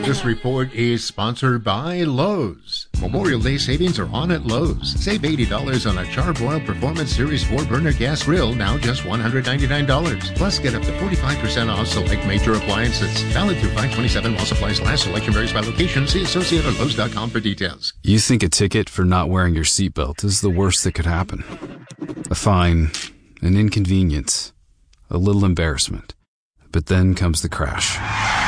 This report is sponsored by Lowe's. Memorial Day savings are on at Lowe's. Save $80 on a Char-Broil Performance Series 4-burner gas grill, now just $199. Plus, get up to 45% off select major appliances. Valid through 5/27 while supplies last. Selection varies by location. See associate at Lowe's.com for details. You think a ticket for not wearing your seatbelt is the worst that could happen. A fine, an inconvenience, a little embarrassment. But then comes the crash.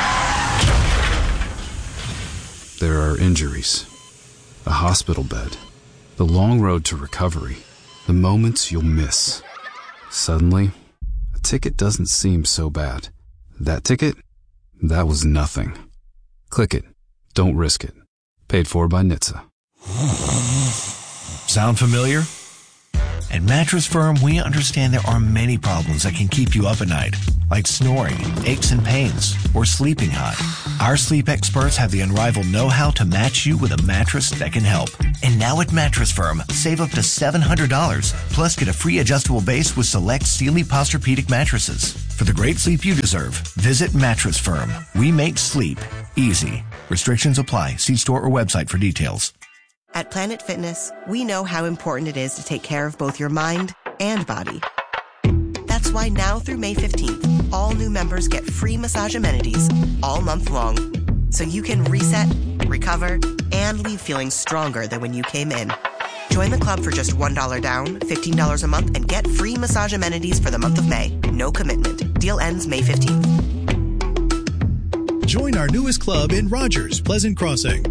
There are injuries, a hospital bed, the long road to recovery, the moments you'll miss. Suddenly, a ticket doesn't seem so bad. That ticket? That was nothing. Click it. Don't risk it. Paid for by NHTSA. Sound familiar? At Mattress Firm, we understand there are many problems that can keep you up at night, like snoring, aches and pains, or sleeping hot. Our sleep experts have the unrivaled know-how to match you with a mattress that can help. And now at Mattress Firm, save up to $700, plus get a free adjustable base with select Sealy Posturepedic mattresses. For the great sleep you deserve, visit Mattress Firm. We make sleep easy. Restrictions apply. See store or website for details. At Planet Fitness, we know how important it is to take care of both your mind and body. That's why now through May 15th, all new members get free massage amenities all month long. So you can reset, recover, and leave feeling stronger than when you came in. Join the club for just $1 down, $15 a month, and get free massage amenities for the month of May. No commitment. Deal ends May 15th. Join our newest club in Rogers, Pleasant Crossing.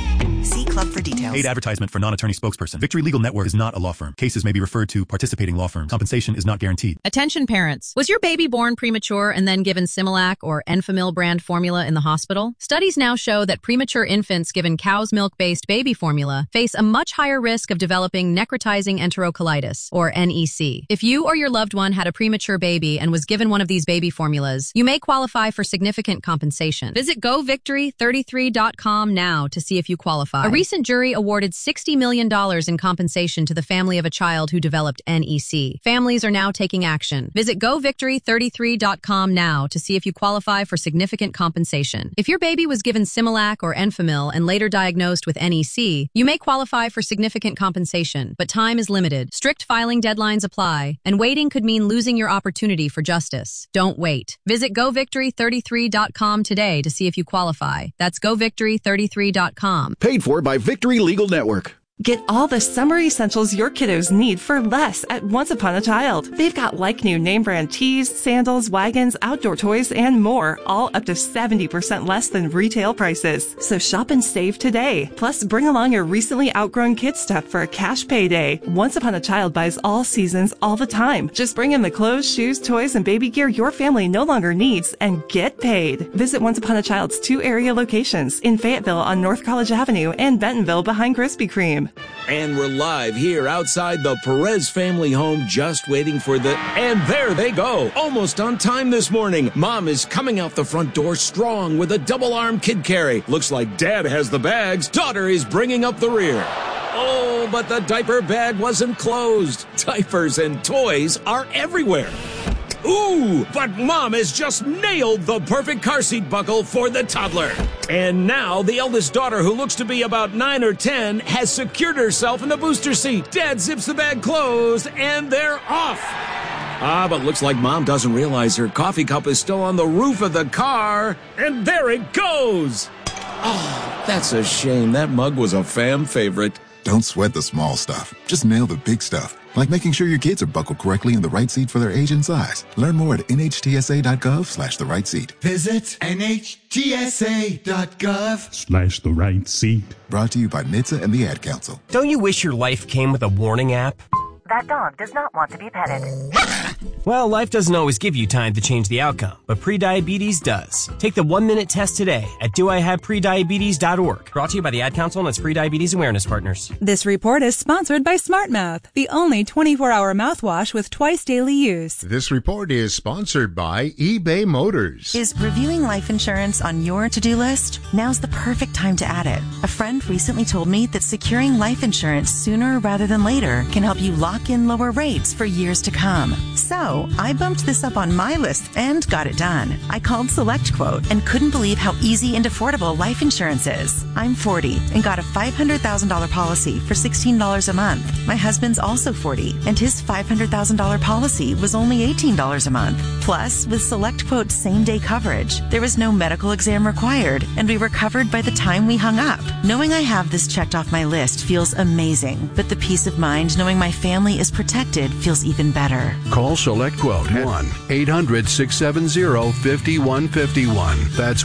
See club for details. Paid advertisement for non-attorney spokesperson. Victory Legal Network is not a law firm. Cases may be referred to participating law firms. Compensation is not guaranteed. Attention parents. Was your baby born premature and then given Similac or Enfamil brand formula in the hospital? Studies now show that premature infants given cow's milk-based baby formula face a much higher risk of developing necrotizing enterocolitis, or NEC. If you or your loved one had a premature baby and was given one of these baby formulas, you may qualify for significant compensation. Visit govictory33.com now to see if you qualify. A recent jury awarded $60 million in compensation to the family of a child who developed NEC. Families are now taking action. Visit govictory33.com now to see if you qualify for significant compensation. If your baby was given Similac or Enfamil and later diagnosed with NEC, you may qualify for significant compensation, but time is limited. Strict filing deadlines apply, and waiting could mean losing your opportunity for justice. Don't wait. Visit govictory33.com today to see if you qualify. That's govictory33.com. Paid for by Victory Legal Network. Get all the summer essentials your kiddos need for less at Once Upon a Child. They've got like-new name-brand tees, sandals, wagons, outdoor toys, and more, all up to 70% less than retail prices. So shop and save today. Plus, bring along your recently outgrown kid stuff for a cash payday. Once Upon a Child buys all seasons, all the time. Just bring in the clothes, shoes, toys, and baby gear your family no longer needs and get paid. Visit Once Upon a Child's 2 area locations in Fayetteville on North College Avenue and Bentonville behind Krispy Kreme. And we're live here outside the Perez family home, just waiting for and there they go. Almost on time this morning. Mom is coming out the front door strong with a double-arm kid carry. Looks like Dad has the bags. Daughter is bringing up the rear. Oh, but the diaper bag wasn't closed. Diapers and toys are everywhere. Ooh, but Mom has just nailed the perfect car seat buckle for the toddler. And now the eldest daughter, who looks to be about 9 or 10, has secured herself in the booster seat. Dad zips the bag closed, and they're off. But looks like Mom doesn't realize her coffee cup is still on the roof of the car. And there it goes. Oh, that's a shame. That mug was a fam favorite. Don't sweat the small stuff. Just nail the big stuff. Like making sure your kids are buckled correctly in the right seat for their age and size. Learn more at nhtsa.gov/the right seat. Visit nhtsa.gov/ the right seat. Brought to you by NHTSA and the Ad Council. Don't you wish your life came with a warning app? That dog does not want to be petted. Well, life doesn't always give you time to change the outcome, but prediabetes does. Take the 1-minute test today at doihaveprediabetes.org. Brought to you by the Ad Council and its prediabetes awareness partners. This report is sponsored by SmartMouth, the only 24-hour mouthwash with twice daily use. This report is sponsored by eBay Motors. Is reviewing life insurance on your to-do list? Now's the perfect time to add it. A friend recently told me that securing life insurance sooner rather than later can help you lock lock in lower rates for years to come. So I bumped this up on my list and got it done. I called SelectQuote and couldn't believe how easy and affordable life insurance is. I'm 40 and got a $500,000 policy for $16 a month. My husband's also 40 and his $500,000 policy was only $18 a month. Plus, with SelectQuote's same-day coverage, there was no medical exam required, and we were covered by the time we hung up. Knowing I have this checked off my list feels amazing, but the peace of mind knowing my family is protected feels even better. Call SelectQuote at 1-800-670-5151. That's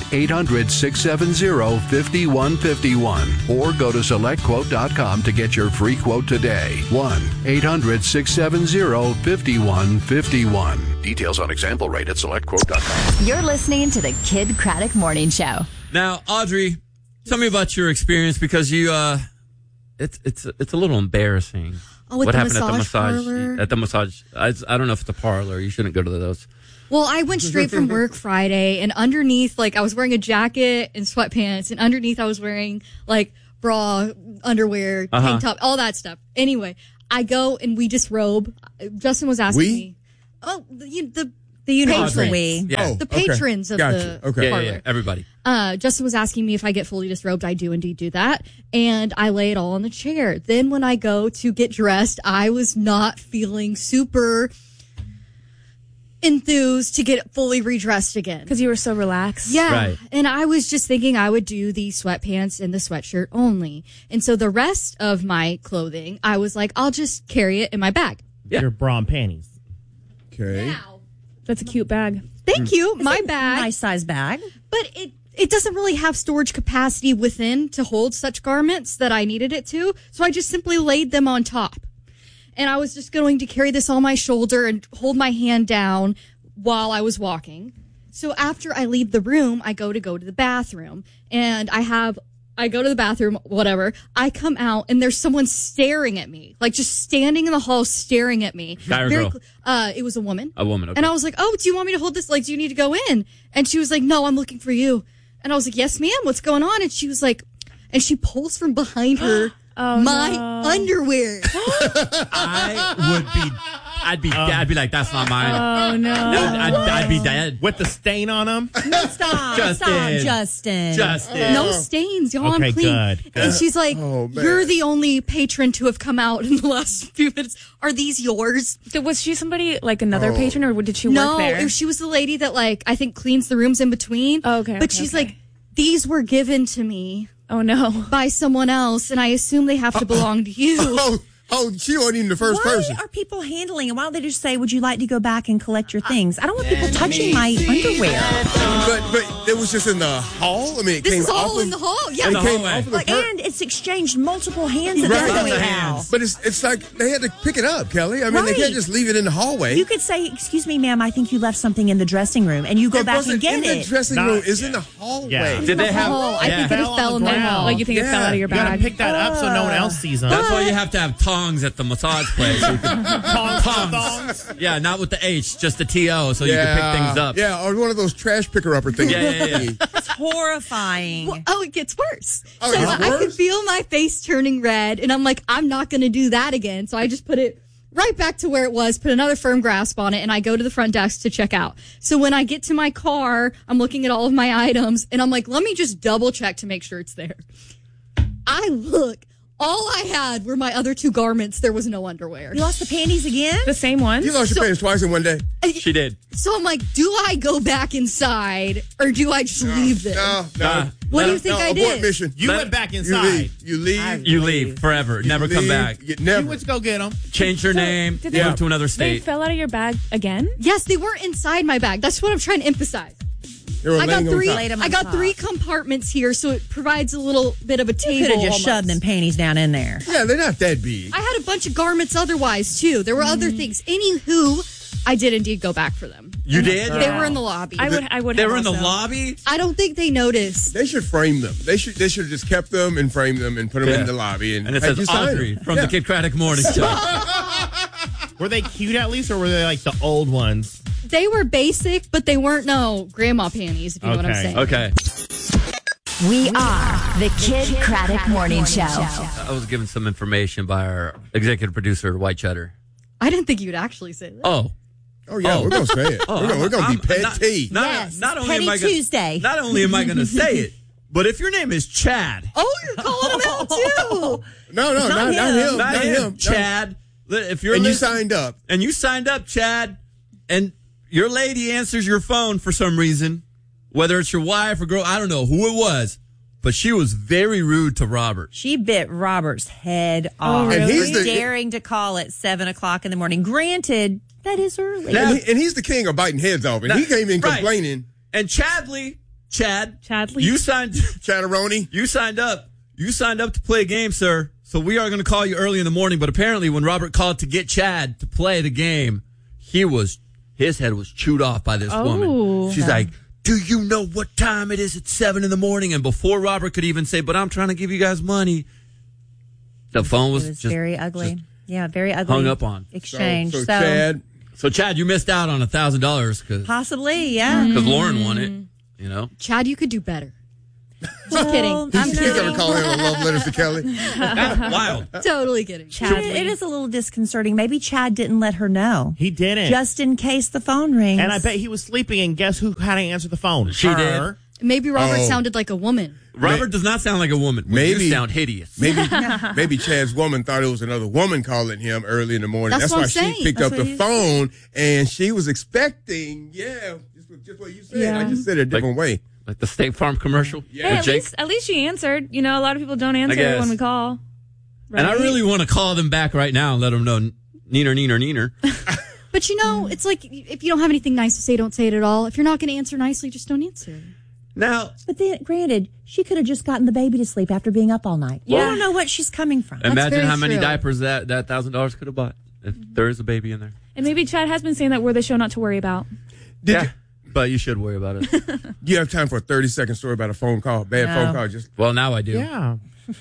1-800-670-5151. Or go to SelectQuote.com to get your free quote today. 1-800-670-5151. Details on example rate at SelectQuote.com. You're listening to the Kid Craddock Morning Show. Now, Audrey, tell me about your experience because you, it's a little embarrassing. Oh, with what the happened massage parlor? At the massage. I don't know if it's a parlor. You shouldn't go to those. Well, I went straight from work Friday, and underneath, like, I was wearing a jacket and sweatpants, and underneath I was wearing, like, bra, underwear, tank top, all that stuff. Anyway, I go and we disrobe. Justin was asking me. Oh, the patrons. Yeah. The patrons of the parlor. Yeah, everybody. Justin was asking me if I get fully disrobed. I do indeed do that. And I lay it all on the chair. Then when I go to get dressed, I was not feeling super enthused to get fully redressed again. Because you were so relaxed. Yeah. Right. And I was just thinking I would do the sweatpants and the sweatshirt only. And so the rest of my clothing, I was like, I'll just carry it in my bag. Your bra and panties. Okay. Now, that's a cute bag. Thank you. My bag. Nice size bag. But it doesn't really have storage capacity within to hold such garments that I needed it to. So I just simply laid them on top. And I was just going to carry this on my shoulder and hold my hand down while I was walking. So after I leave the room, I go to the bathroom. And I go to the bathroom, whatever. I come out and there's someone staring at me. Like just standing in the hall staring at me. Guy or girl? It was a woman. A woman, okay. And I was like, oh, do you want me to hold this? Like, do you need to go in? And she was like, no, I'm looking for you. And I was like, yes, ma'am, what's going on? And she was like, and she pulls from behind her underwear. I'd be like, that's not mine. Oh, no. I'd be dead. With the stain on them? No, stop. Justin. No stains, y'all. Okay, I'm clean. good. And she's like, you're the only patron to have come out in the last few minutes. Are these yours? Was she somebody, like another patron, or did she work there? No, she was the lady that, like, I think cleans the rooms in between. Oh, okay. But she's like, these were given to me. Oh, no. By someone else, and I assume they have to belong to you. Oh, she wasn't even the first person. Why are people handling it? Why don't they just say, would you like to go back and collect your things? I don't want people touching my underwear. But it was just in the hall? I mean, it this came is all off in the hall. Yeah. It came off of the and it's exchanged multiple hands at the now. But it's like they had to pick it up, Kelly. I mean, they can't just leave it in the hallway. You could say, excuse me, ma'am, I think you left something in the dressing room, and you go back and get it. The dressing room is in the hallway. Yeah. Did they have? I think it fell in the hall. Like you think it fell out of your bag? You got to pick that up so no one else sees them. That's why you have to have tongs at the massage place. So Tongs. Yeah, not with the H, just the T-O, so you can pick things up. Yeah, or one of those trash picker-upper things. Yeah. That's horrifying. Well, it gets worse. Oh, So it's I worse? could feel my face turning red, and I'm like, I'm not going to do that again. So I just put it right back to where it was, put another firm grasp on it, and I go to the front desk to check out. So when I get to my car, I'm looking at all of my items, and I'm like, let me just double check to make sure it's there. I look. All I had were my other two garments. There was no underwear. You lost the panties again? The same one? You lost your panties twice in one day. She did. So I'm like, do I go back inside or do I just leave them? No. What do you think I did? Abort mission. You went back inside. You leave. You leave forever. Never come back. Never. You went to go get them. Change your name. Move to another They state. fell out of your bag again? Yes, they weren't inside my bag. That's what I'm trying to emphasize. I got three compartments here, so it provides a little bit of a table. You could have just shoved them panties down in there. Yeah, they're not that big. I had a bunch of garments otherwise, too. There were other things. Anywho, I did indeed go back for them. You did? They were in the lobby. I would. They were in the lobby? I don't think they noticed. They should frame them. They should have just kept them and framed them and put them in the lobby. And it says Audrey from the Kid Craddock Morning Show. Were they cute at least, or were they like the old ones? They were basic, but they weren't grandma panties, if you know what I'm saying. Okay. We are the Kid Craddock Morning Show. I was given some information by our executive producer, White Cheddar. I didn't think you'd actually say that. Oh, yeah, we're going to say it. We're going to be petty. Not only Petty am I Tuesday. Not only am I going to say it, but if your name is Chad. Oh, you're calling him out too. No, not him. Not him. Chad. If you're you signed up. And you signed up, Chad, and your lady answers your phone for some reason, whether it's your wife or girl, I don't know who it was, but she was very rude to Robert. She bit Robert's head off. Really? And he's daring to call at 7 o'clock in the morning. Granted, that is early. And he's the king of biting heads off. And he came in complaining. And Chadley, Chadley, you signed Chatteroni. You signed up to play a game, sir. So we are going to call you early in the morning. But apparently, when Robert called to get Chad to play the game, his head was chewed off by this woman. She's like, "Do you know what time it is? It's 7 in the morning." And before Robert could even say, "But I'm trying to give you guys money," the phone was just very ugly. Yeah, very ugly. Hung up on exchange. So Chad, you missed out on $1,000 possibly, yeah, because Lauren won it. You know, Chad, you could do better. Just kidding. I'm He's going to call him a love letter to Kelly. That's wild. Totally kidding. Chad, it is a little disconcerting. Maybe Chad didn't let her know. He didn't. Just in case the phone rings. And I bet he was sleeping, and guess who had to answer the phone? She did. Maybe Robert sounded like a woman. Robert does not sound like a woman. Maybe you sound hideous. Maybe Chad's woman thought it was another woman calling him early in the morning. That's why what I'm she saying. picked up the phone, and she was expecting, just what you said. Yeah. I just said it a different way. Like the State Farm commercial? Yeah. Hey, at least she answered. You know, a lot of people don't answer when we call. Right? And I really want to call them back right now and let them know, neener. But it's like, if you don't have anything nice to say, don't say it at all. If you're not going to answer nicely, just don't answer. Now, but then, granted, she could have just gotten the baby to sleep after being up all night. Yeah. I don't know what she's coming from. Imagine how many diapers that $1,000 could have bought if there is a baby in there. And maybe Chad has been saying that we're the show not to worry about. But you should worry about it. Do you have time for a 30-second story about a phone call? Phone call. Well, now I do. Yeah.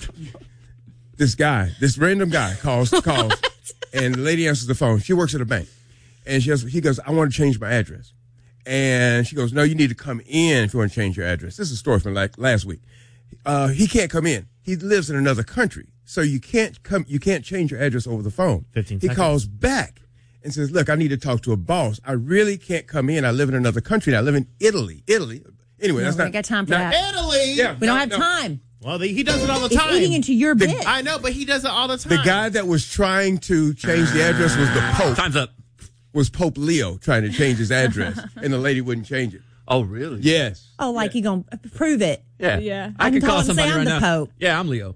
This random guy calls, and the lady answers the phone. She works at a bank. And he goes, "I want to change my address." And she goes, "No, you need to come in if you want to change your address." This is a story from last week. He can't come in. He lives in another country. So you can't change your address over the phone. 15 seconds. He calls back and says, "Look, I need to talk to a boss. I really can't come in. I live in another country. I live in Italy. Anyway, that's not. We got time for that. Italy. Yeah, we don't have time. Well, he does it all the time. It's eating into your bit. I know, but he does it all the time. The guy that was trying to change the address was the Pope. Time's up. Was Pope Leo trying to change his address, and the lady wouldn't change it. Oh, really? Yes. Oh, like you gonna prove it? Yeah. I could can call him and somebody say I'm right the now. Pope. Yeah, I'm Leo.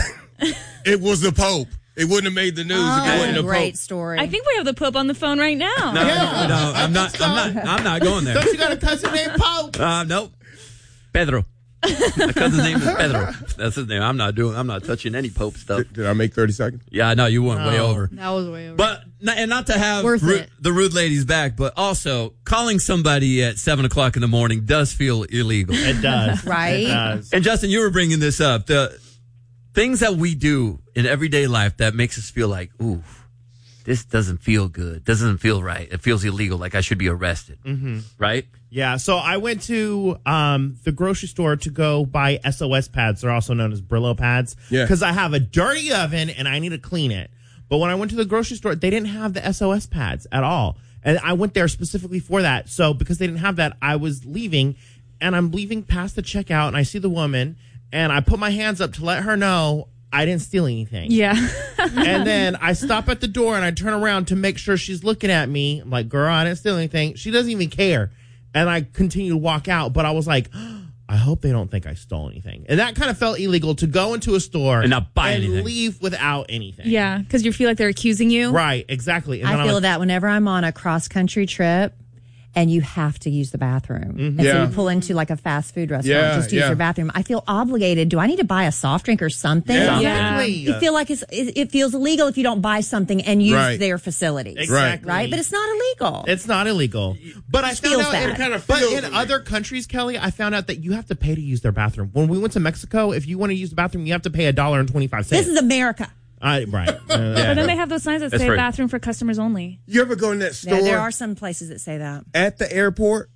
It was the Pope. It wouldn't have made the news if it wasn't the great Pope. story. I think we have the Pope on the phone right now. No, I'm not going there. Don't you got a cousin named Pope? Nope. Pedro. My cousin's name is Pedro. That's his name. I'm not touching any Pope stuff. Did I make 30 seconds? Yeah, no, you went way over. That was way over. But not to have Worth the rude ladies back, but also calling somebody at 7 o'clock in the morning does feel illegal. It does. Right? It does. And Justin, you were bringing this up. The things that we do in everyday life that makes us feel like, ooh, this doesn't feel good. Doesn't feel right. It feels illegal, like I should be arrested. Mm-hmm. Right? Yeah, so I went to the grocery store to go buy SOS pads. They're also known as Brillo pads. Yeah. Because I have a dirty oven and I need to clean it. But when I went to the grocery store, they didn't have the SOS pads at all. And I went there specifically for that. So because they didn't have that, I was leaving. And I'm leaving past the checkout and I see the woman. And I put my hands up to let her know I didn't steal anything. Yeah. And then I stop at the door and I turn around to make sure she's looking at me. I'm like, girl, I didn't steal anything. She doesn't even care. And I continue to walk out. But I was like, I hope they don't think I stole anything. And that kind of felt illegal to go into a store and not buy and anything. leave without anything. Yeah, because you feel like they're accusing you. Right, exactly. And I then feel I'm like, that whenever I'm on a cross-country trip and you have to use the bathroom. Mm-hmm. And so Yeah. you pull into like a fast food restaurant just to use your bathroom. I feel obligated. Do I need to buy a soft drink or something? Yeah. Exactly. You feel like it feels illegal if you don't buy something and use Right. their facilities. Exactly. Right? But it's not illegal. It's not illegal. But I found feels out bad. It kind of But feels in illegal. other countries, Kelly, I found out that you have to pay to use their bathroom. When we went to Mexico, if you want to use the bathroom, you have to pay $1.25. This is America. Right. But then they have those signs that That's say right. bathroom for customers only. You ever go in that store Yeah, there are some places that say that. at the airport?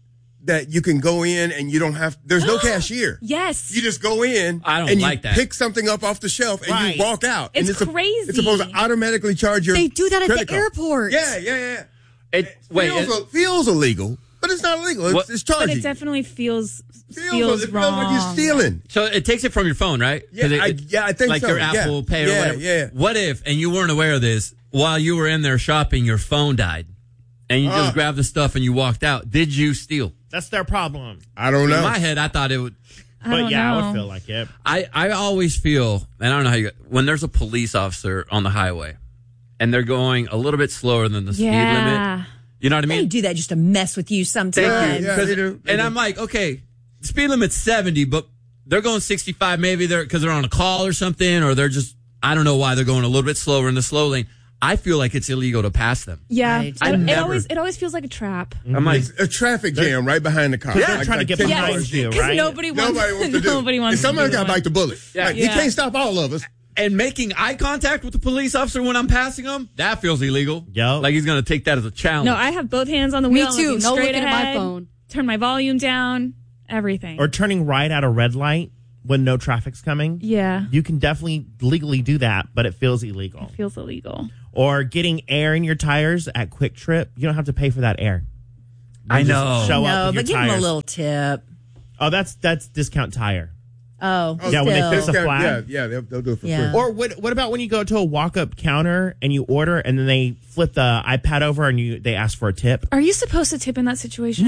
that you can go in and you don't have, there's no cashier. Yes. You just go in I don't and like you that. pick something up off the shelf and you walk out. It's and crazy. It's supposed to automatically charge your They do that at credit the card. airport. Yeah. It Feels illegal, but it's not illegal. It's charging. But it definitely feels it feels wrong. like you're stealing. So it takes it from your phone, right? Yeah, I think like so. your Apple Pay or whatever. Yeah. What if, and you weren't aware of this, while you were in there shopping, your phone died, and you just grabbed the stuff and you walked out? Did you steal? That's their problem. I don't know. In my head, I thought it would. But yeah, I would feel like it. I always feel, and I don't know how you, when there's a police officer on the highway, and they're going a little bit slower than the speed limit. You know what I mean? They do that just to mess with you sometimes. Thank you. Yeah, they do. And I'm like, okay, the speed limit's 70, but they're going 65. Maybe they're because they're on a call or something, or they're just, I don't know why they're going a little bit slower in the slow lane. I feel like it's illegal to pass them. Yeah, Right. it always feels like a trap. I'm like, It's a traffic jam right behind the car. They're trying to get behind you, right? Nobody wants to do nobody wants it. Somebody's to got to bite the bullet. Yeah. Like, you can't stop all of us. and making eye contact with the police officer when I'm passing him, that feels illegal. Yo. Like he's going to take that as a challenge. No, I have both hands on the Me wheel. too. I'm No straight looking at my ahead, phone. Turn my volume down. Everything. Or turning right at a red light when no traffic's coming. Yeah. You can definitely legally do that, but it feels illegal. It feels illegal. Or getting air in your tires at Quick Trip. You don't have to pay for that air. I know. Show No, up with but your give them a tires. little tip. Oh, that's discount tire. Oh, Yeah, when they still. fix a flag. Yeah, they'll do it for Yeah. free. Or what about when you go to a walk-up counter and you order and then they flip the iPad over and they ask for a tip? Are you supposed to tip in that situation?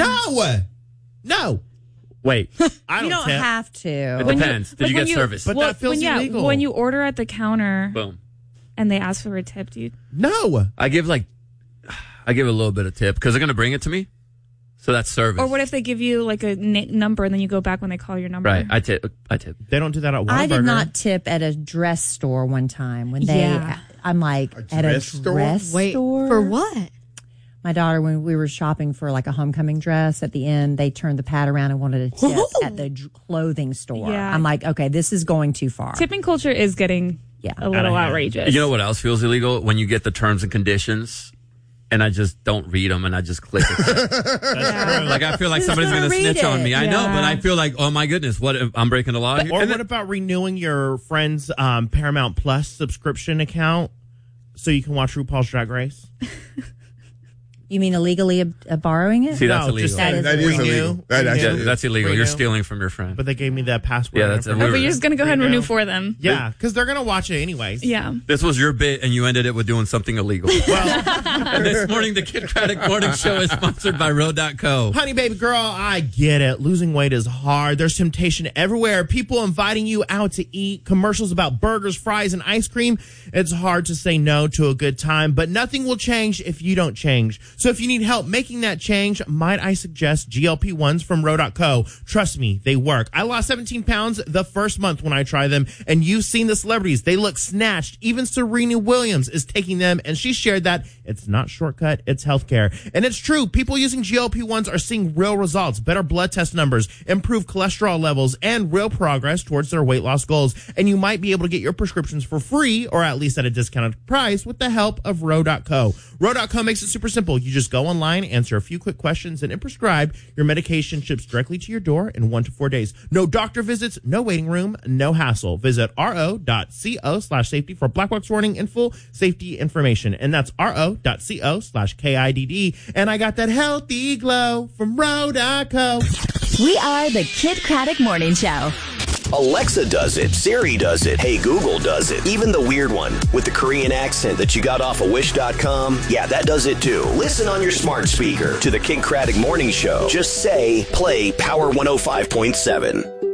No. Wait. You don't tip. have to. It depends. Did you get service? But that feels illegal. When you order at the counter Boom. and they ask for a tip, do you? No. I give a little bit of tip because they're going to bring it to me. So that's service. Or what if they give you like a number and then you go back when they call your number? Right. I tip. They don't do that at Whataburger. I did not tip at a dress store one time when they. Yeah. I'm like at a dress store? dress Wait, store. for what? My daughter, when we were shopping for like a homecoming dress, at the end they turned the pad around and wanted a tip at the clothing store. Yeah. I'm like, okay, this is going too far. Tipping culture is getting a little outrageous. You know what else feels illegal? When you get the terms and conditions and I just don't read them and I just click it. Like I feel like Who's somebody's gonna going to read snitch on it? me. I know, Yeah. but I feel like, oh my goodness, what if I'm breaking the law here? Or And what then- about renewing your friend's Paramount Plus subscription account so you can watch RuPaul's Drag Race? You mean illegally borrowing it? See, that's No, illegal. just That is That is renew. illegal. That Renew. actually Yeah, that's illegal. You're Renew. stealing from your friend. But they gave me that password. Yeah, that's and Oh, information. but you're just going to go ahead and Renew. renew for them. Yeah, because they're going to watch it anyways. Yeah. This was your bit, and you ended it with doing something illegal. And this morning, the Kid Craddock Morning Show is sponsored by Road.co. Honey, baby girl, I get it. Losing weight is hard. There's temptation everywhere. People inviting you out to eat, commercials about burgers, fries, and ice cream. It's hard to say no to a good time, but nothing will change if you don't change. So if you need help making that change, might I suggest GLP-1s from Row.co. Trust me, they work. I lost 17 pounds the first month when I tried them, and you've seen the celebrities. They look snatched. Even Serena Williams is taking them, and she shared that it's not shortcut, it's healthcare. And it's true. People using GLP-1s are seeing real results, better blood test numbers, improved cholesterol levels, and real progress towards their weight loss goals. And you might be able to get your prescriptions for free, or at least at a discounted price, with the help of Row.co. Row.co makes it super simple. You just go online, answer a few quick questions, and if prescribed, your medication ships directly to your door in 1 to 4 days. No doctor visits, no waiting room, no hassle. Visit ro.co/safety for black box warning and full safety information. And that's ro.co/KIDD. And I got that healthy glow from Row.co. We are the Kid Craddock Morning Show. Alexa does it. Siri does it. Hey, Google does it. Even the weird one with the Korean accent that you got off of Wish.com. Yeah, that does it too. Listen on your smart speaker to the Kid Craddock Morning Show. Just say, play Power 105.7.